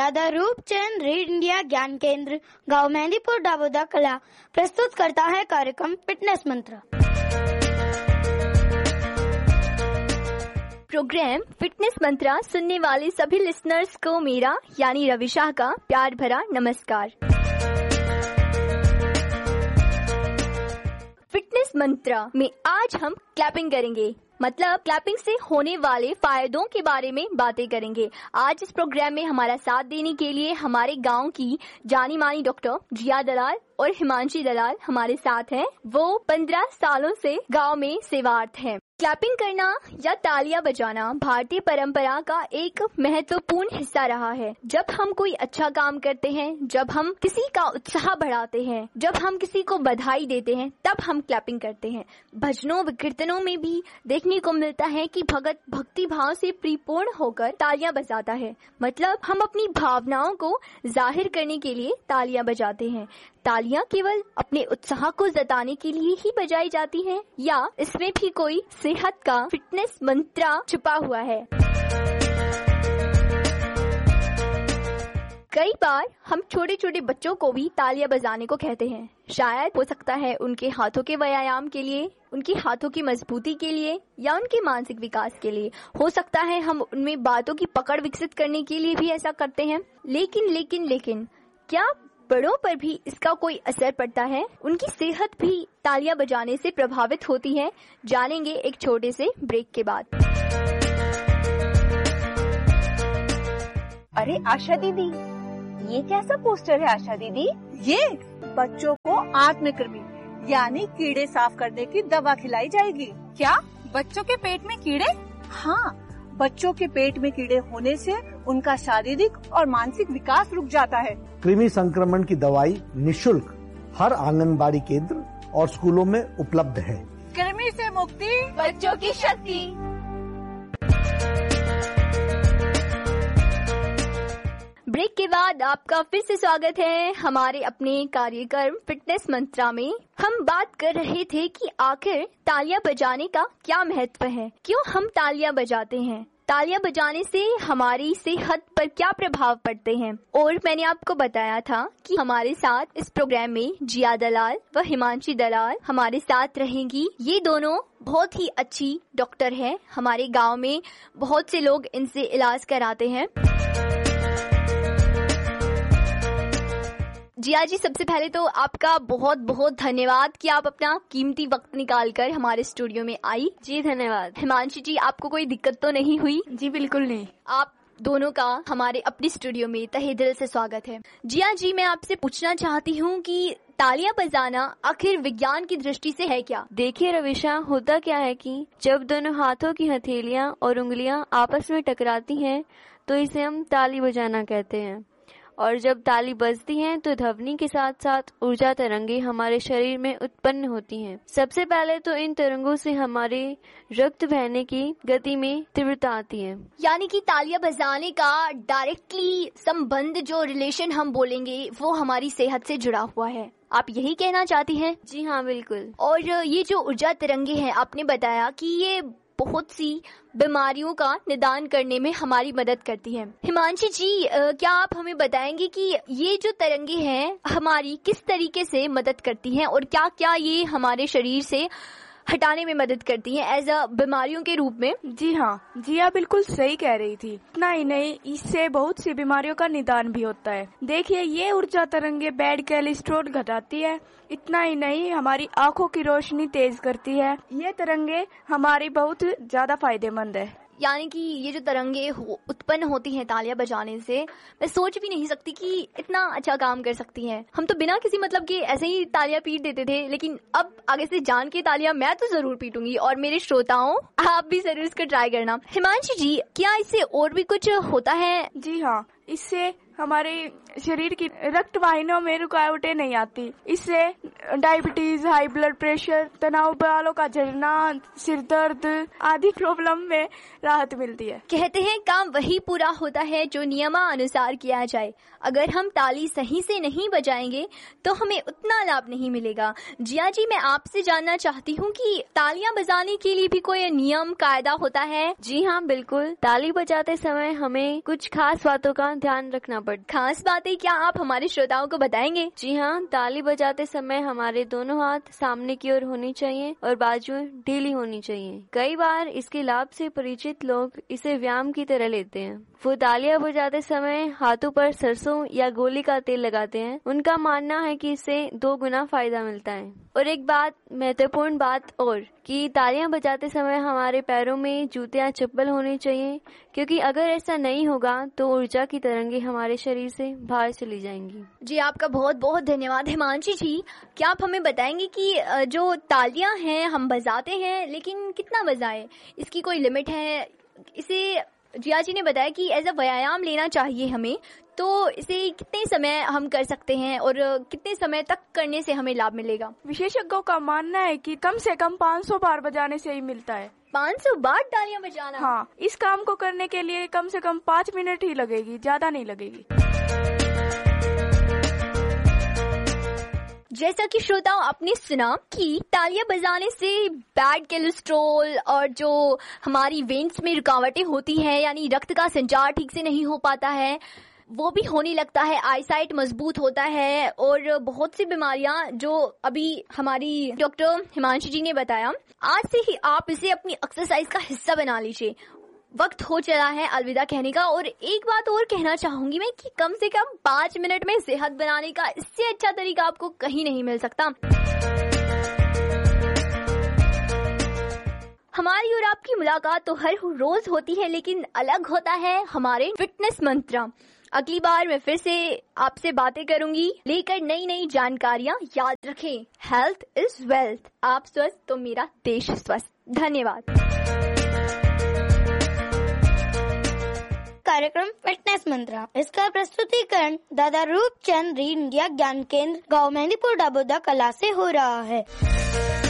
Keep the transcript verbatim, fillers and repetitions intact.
दादा Roopchand read India ज्ञान केंद्र गांव मेहंदीपुर दाबोदा कला प्रस्तुत करता है कार्यक्रम फिटनेस मंत्र। प्रोग्राम फिटनेस मंत्र सुनने वाले सभी लिसनर्स को मेरा यानी रविशा का प्यार भरा नमस्कार। फिटनेस मंत्र में आज हम क्लैपिंग करेंगे, मतलब क्लैपिंग से होने वाले फायदों के बारे में बातें करेंगे। आज इस प्रोग्राम में हमारा साथ देने के लिए हमारे गांव की जानी मानी डॉक्टर जिया दलाल और हिमांशी दलाल हमारे साथ हैं। वो पंद्रह सालों से गांव में सेवारत हैं। क्लैपिंग करना या तालियां बजाना भारतीय परंपरा का एक महत्वपूर्ण हिस्सा रहा है। जब हम कोई अच्छा काम करते हैं, जब हम किसी का उत्साह बढ़ाते हैं, जब हम किसी को बधाई देते हैं, तब हम क्लैपिंग करते हैं। भजनों कीर्तनों में भी देखने को मिलता है कि भगत भक्ति भाव से परिपूर्ण होकर तालियां बजाता है, मतलब हम अपनी भावनाओं को जाहिर करने के लिए तालियां बजाते हैं। तालियां केवल अपने उत्साह को जताने के लिए ही बजाई जाती हैं या इसमें भी कोई सेहत का फिटनेस मंत्र छुपा हुआ है? कई बार हम छोटे छोटे बच्चों को भी तालियां बजाने को कहते हैं। शायद हो सकता है उनके हाथों के व्यायाम के लिए, उनकी हाथों की मजबूती के लिए या उनके मानसिक विकास के लिए। हो सकता है हम उनमें बातों की पकड़ विकसित करने के लिए भी ऐसा करते हैं। लेकिन लेकिन लेकिन क्या बड़ों पर भी इसका कोई असर पड़ता है? उनकी सेहत भी तालियां बजाने से प्रभावित होती है? जानेंगे एक छोटे से ब्रेक के बाद। अरे आशा दीदी, ये कैसा पोस्टर है आशा दीदी? ये बच्चों को आत्मकृमि यानी कीड़े साफ करने की दवा खिलाई जाएगी। क्या बच्चों के पेट में कीड़े? हाँ, बच्चों के पेट में कीड़े होने से उनका शारीरिक और मानसिक विकास रुक जाता है। कृमि संक्रमण की दवाई निशुल्क हर आंगनबाड़ी केंद्र और स्कूलों में उपलब्ध है। कृमि से मुक्ति, बच्चों की शक्ति। ब्रेक के बाद आपका फिर से स्वागत है हमारे अपने कार्यक्रम फिटनेस मंत्रा में। हम बात कर रहे थे कि आखिर तालियां बजाने का क्या महत्व है, क्यों हम तालियां बजाते हैं, तालियां बजाने से हमारी सेहत पर क्या प्रभाव पड़ते हैं। और मैंने आपको बताया था कि हमारे साथ इस प्रोग्राम में जिया दलाल व हिमांशी दलाल हमारे साथ रहेंगी। ये दोनों बहुत ही अच्छी डॉक्टर हैं। हमारे गाँव में बहुत से लोग इनसे इलाज कराते हैं। जिया जी, सबसे पहले तो आपका बहुत बहुत धन्यवाद कि आप अपना कीमती वक्त निकालकर हमारे स्टूडियो में आई। जी धन्यवाद। हिमांशी जी, आपको कोई दिक्कत तो नहीं हुई? जी बिल्कुल नहीं। आप दोनों का हमारे अपने स्टूडियो में तहे दिल से स्वागत है। जिया जी, मैं आपसे पूछना चाहती हूँ कि तालियां बजाना आखिर विज्ञान की दृष्टि से है क्या? देखिए रविशा, होता क्या है कि जब दोनों हाथों की हथेलियां और उंगलियां आपस में टकराती हैं तो इसे हम ताली बजाना कहते हैं। और जब ताली बजती है तो ध्वनि के साथ साथ ऊर्जा तरंगे हमारे शरीर में उत्पन्न होती हैं। सबसे पहले तो इन तरंगों से हमारे रक्त बहने की गति में तीव्रता आती है। यानी कि तालियां बजाने का डायरेक्टली संबंध, जो रिलेशन हम बोलेंगे, वो हमारी सेहत से जुड़ा हुआ है। आप यही कहना चाहती हैं? जी हाँ बिल्कुल। और ये जो ऊर्जा तरंगे हैं, आपने बताया कि ये बहुत सी बीमारियों का निदान करने में हमारी मदद करती है। हिमांशी जी, क्या आप हमें बताएंगे कि ये जो तरंगे हैं हमारी किस तरीके से मदद करती हैं और क्या क्या ये हमारे शरीर से हटाने में मदद करती हैं एज अ बीमारियों के रूप में? जी हाँ, जिया बिल्कुल सही कह रही थी। इतना ही नहीं, इससे बहुत सी बीमारियों का निदान भी होता है। देखिए, ये ऊर्जा तरंगे बैड कोलेस्ट्रॉल घटाती है। इतना ही नहीं, हमारी आंखों की रोशनी तेज करती है। ये तरंगे हमारी बहुत ज्यादा फायदेमंद है। यानी कि ये जो तरंगे हो, उत्पन्न होती हैं तालियां बजाने से, मैं सोच भी नहीं सकती कि इतना अच्छा काम कर सकती हैं। हम तो बिना किसी मतलब के ऐसे ही तालियां पीट देते थे, लेकिन अब आगे से जान के तालियां मैं तो जरूर पीटूंगी और मेरे श्रोताओं, आप भी जरूर इसको ट्राई करना। हिमांशी जी, क्या इससे और भी कुछ होता है? जी हाँ, इससे हमारे शरीर की रक्त वाहिनियों में रुकावटें नहीं आती। इससे डायबिटीज, हाई ब्लड प्रेशर, तनाव, बालों का झड़ना, सिर दर्द आदि प्रॉब्लम में राहत मिलती है। कहते हैं काम वही पूरा होता है जो नियमानुसार किया जाए। अगर हम ताली सही से नहीं बजाएंगे तो हमें उतना लाभ नहीं मिलेगा। जिया जी, मैं आपसे जानना चाहती हूँ कि तालियां बजाने के लिए भी कोई नियम कायदा होता है? जी हाँ बिल्कुल। ताली बजाते समय हमें कुछ खास बातों का ध्यान रखना पड़ता। खास बातें क्या आप हमारे श्रोताओं को बताएंगे? जी हाँ, ताली बजाते समय हमारे दोनों हाथ सामने की ओर होनी चाहिए और बाजुएं ढीली होनी चाहिए। कई बार इसके लाभ से परिचित लोग इसे व्यायाम की तरह लेते हैं। वो तालियां बजाते समय हाथों पर सरसों या गोली का तेल लगाते हैं। उनका मानना है कि इससे दो गुना फायदा मिलता है। और एक बात, महत्वपूर्ण बात और कि तालियां बजाते समय हमारे पैरों में जूते या चप्पल होने चाहिए, क्योंकि अगर ऐसा नहीं होगा तो ऊर्जा की तरंगे हमारे शरीर से बाहर चली जाएंगी। जी, आपका बहुत बहुत धन्यवाद हिमांशी जी। क्या आप हमें बताएंगे कि जो तालियां हैं हम बजाते हैं, लेकिन कितना बजाएं? इसकी कोई लिमिट है? इसे जिया जी ने बताया कि एज अ व्यायाम लेना चाहिए हमें, तो इसे कितने समय हम कर सकते हैं और कितने समय तक करने से हमें लाभ मिलेगा? विशेषज्ञों का मानना है कि कम से कम पाँच सौ बार बजाने से ही मिलता है। पाँच सौ बार तालियां बजाना? हाँ, इस काम को करने के लिए कम से कम पाँच मिनट ही लगेगी, ज्यादा नहीं लगेगी। जैसा कि श्रोताओं आपने सुना कि तालियां बजाने से बैड कोलेस्ट्रॉल और जो हमारी वेन्स में रुकावटें होती हैं, यानी रक्त का संचार ठीक से नहीं हो पाता है, वो भी होने लगता है। आईसाइट मजबूत होता है और बहुत सी बीमारियां जो अभी हमारी डॉक्टर हिमांशी जी ने बताया, आज से ही आप इसे अपनी एक्सरसाइज का हिस्सा बना लीजिए। वक्त हो चला है अलविदा कहने का। और एक बात और कहना चाहूंगी मैं कि कम से कम पाँच मिनट में सेहत बनाने का इससे अच्छा तरीका आपको कहीं नहीं मिल सकता। हमारी और आपकी मुलाकात तो हर रोज होती है, लेकिन अलग होता है हमारे फिटनेस मंत्र। अगली बार मैं फिर से आपसे बातें करूंगी, लेकर नई नई जानकारियां। याद रखें, हेल्थ इज वेल्थ। आप स्वस्थ तो मेरा देश स्वस्थ। धन्यवाद। कार्यक्रम फिटनेस मंत्र, इसका प्रस्तुतिकरण दादा रूपचंद रीड इंडिया ज्ञान केंद्र, गाँव मेहंदीपुर, दाबोदा कला से हो रहा है।